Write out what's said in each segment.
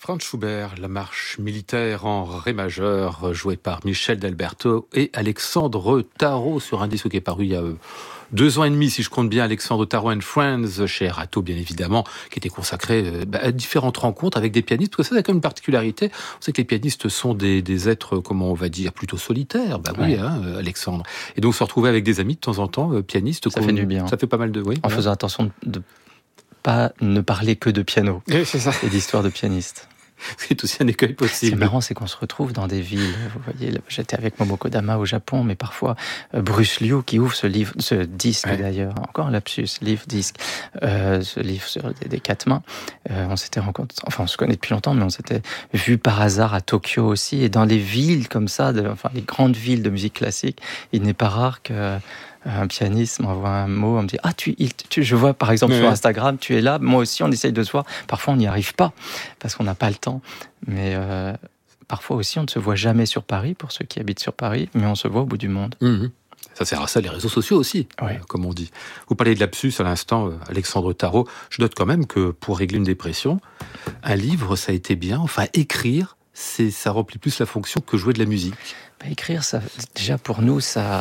Franz Schubert, la marche militaire en ré majeur, jouée par Michel Delberto et Alexandre Tarot sur un disque qui est paru il y a 2 ans et demi, si je compte bien, Alexandre Tarot and Friends, chez Erato, bien évidemment, qui était consacré à différentes rencontres avec des pianistes, parce que ça a quand même une particularité. On sait que les pianistes sont des êtres, comment on va dire, plutôt solitaires. Bah oui, hein, Alexandre. Et donc se retrouver avec des amis de temps en temps, pianistes. Ça fait du bien. Ça fait pas mal de... Oui, en faisant attention de pas ne parler que de piano c'est ça. et d'histoire de pianiste. C'est aussi un écueil possible. Ce qui est marrant, c'est qu'on se retrouve dans des villes. Vous voyez, j'étais avec Momoko Dama au Japon, mais parfois Bruce Liu qui ouvre ce disque d'ailleurs, encore un lapsus, disque, ce livre sur des 4 mains. On s'était rencontrés, enfin on se connaît depuis longtemps, mais on s'était vu par hasard à Tokyo aussi, et dans les villes comme ça, les grandes villes de musique classique, il n'est pas rare que un pianiste m'envoie un mot, on me dit je vois par exemple sur Instagram, tu es là, moi aussi on essaye de se voir, parfois on n'y arrive pas parce qu'on n'a pas le temps, mais parfois aussi on ne se voit jamais sur Paris, pour ceux qui habitent sur Paris, mais on se voit au bout du monde. Ça sert à ça, les réseaux sociaux aussi, comme on dit. Vous parlez de lapsus à l'instant, Alexandre Tarot. Je note quand même que pour régler une dépression, un livre, ça a été bien. Enfin, écrire, ça remplit plus la fonction que jouer de la musique. Écrire, ça, déjà pour nous,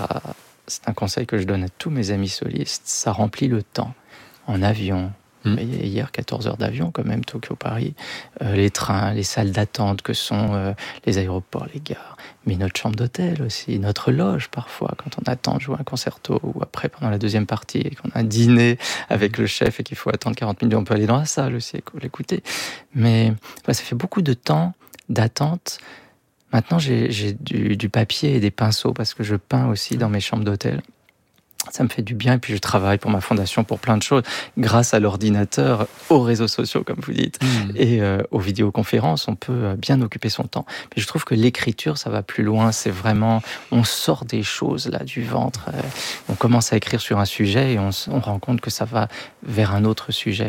c'est un conseil que je donne à tous mes amis solistes. Ça remplit le temps. En avion. Hier, 14 heures d'avion, quand même, Tokyo-Paris. Les trains, les salles d'attente que sont les aéroports, les gares. Mais notre chambre d'hôtel aussi, notre loge parfois, quand on attend de jouer un concerto, ou après, pendant la deuxième partie, et qu'on a un dîner avec le chef et qu'il faut attendre 40 minutes, on peut aller dans la salle aussi et l'écouter. Mais ça fait beaucoup de temps d'attente. Maintenant, j'ai du papier et des pinceaux parce que je peins aussi dans mes chambres d'hôtel. Ça me fait du bien, et puis je travaille pour ma fondation pour plein de choses, grâce à l'ordinateur, aux réseaux sociaux, comme vous dites, et aux vidéoconférences, on peut bien occuper son temps. Mais je trouve que l'écriture, ça va plus loin, c'est vraiment, on sort des choses là du ventre, on commence à écrire sur un sujet et on rend compte que ça va vers un autre sujet.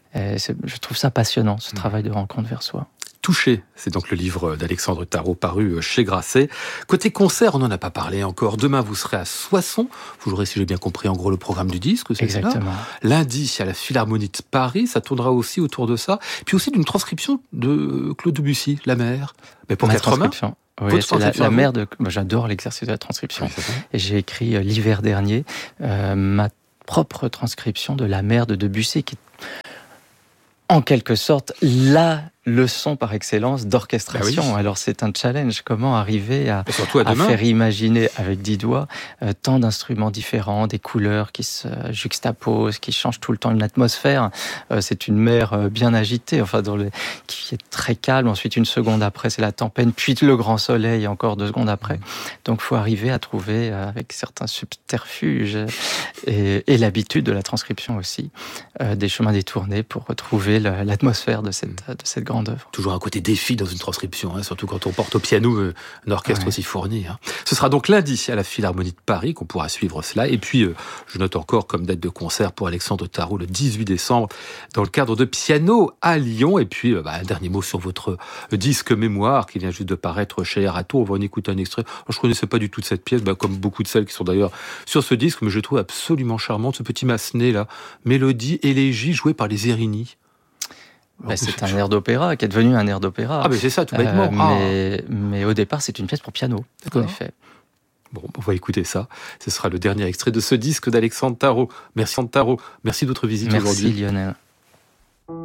Je trouve ça passionnant, ce travail de rencontre vers soi. Touché, c'est donc le livre d'Alexandre Tarot paru chez Grasset. Côté concert, on n'en a pas parlé encore. Demain, vous serez à Soissons. Vous jouerez, si j'ai bien compris, en gros, le programme du disque. C'est exactement. Ça. Lundi, à la Philharmonie de Paris, ça tournera aussi autour de ça. Puis aussi d'une transcription de Claude Debussy, La Mer. Mais pour 4 mains. Oui, c'est la mère de... J'adore l'exercice de la transcription. Oui, et j'ai écrit l'hiver dernier ma propre transcription de La Mer de Debussy, qui est en quelque sorte la leçon par excellence d'orchestration. Ah oui. Alors c'est un challenge, comment arriver à faire imaginer avec 10 doigts tant d'instruments différents, des couleurs qui se juxtaposent, qui changent tout le temps une atmosphère. C'est une mer bien agitée, qui est très calme. Ensuite, une seconde après, c'est la tempête, puis le grand soleil, encore 2 secondes après. Donc il faut arriver à trouver, avec certains subterfuges et l'habitude de la transcription aussi, des chemins détournés pour retrouver l'atmosphère de cette grande œuvre. Toujours un côté défi dans une transcription, surtout quand on porte au piano un orchestre aussi fourni. Ce sera donc lundi à la Philharmonie de Paris qu'on pourra suivre cela. Et puis, je note encore comme date de concert pour Alexandre Tarot le 18 décembre dans le cadre de Piano à Lyon. Et puis, un dernier mot sur votre disque mémoire qui vient juste de paraître chez Erato. On va en écouter un extrait. Je ne connaissais pas du tout cette pièce, comme beaucoup de celles qui sont d'ailleurs sur ce disque, mais je trouve absolument charmante ce petit Massenet là. Mélodie, élégie jouée par les Zerini. C'est un air d'opéra, qui est devenu un air d'opéra. Ah, mais c'est ça, tout bêtement. Mais au départ, c'est une pièce pour piano, en effet. Bon, on va écouter ça. Ce sera le dernier extrait de ce disque d'Alexandre Tarot. Merci de votre visite aujourd'hui. Merci Lionel.